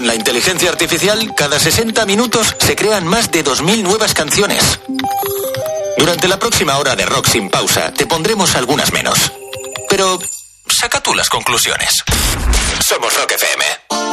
Con la inteligencia artificial, cada 60 minutos se crean más de 2000 nuevas canciones. Durante la próxima hora de Rock Sin Pausa, te pondremos algunas menos. Pero saca tú las conclusiones. Somos Rock FM.